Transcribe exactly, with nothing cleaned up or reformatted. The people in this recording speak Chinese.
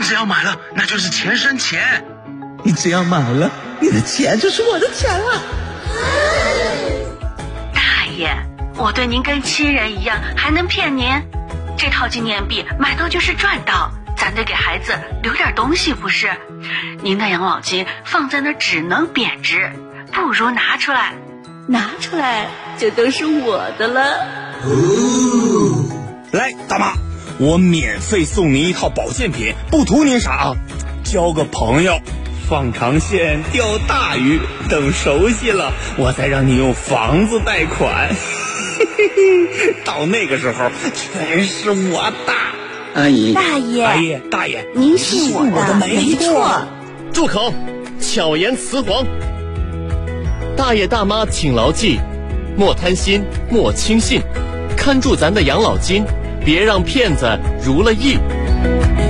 只要买了，那就是钱生钱。 你只要买了，你的钱就是我的钱了。 大爷，我对您跟亲人一样，还能骗您？这套纪念币买到就是赚到，咱得给孩子留点东西不是？您的养老金放在那只能贬值，不如拿出来，拿出来就都是我的了。 哦，来，大妈，我免费送您一套保健品，不图您啥啊，交个朋友，放长线钓大鱼，等熟悉了，我再让你用房子贷款。到那个时候，全是我的。 阿姨， 大爷， 阿姨，大爷， 您是我的， 我的没错。 住口！巧言辞黄。大爷大妈请牢记，莫贪心，莫轻信，看住咱的养老金，别让骗子如了意。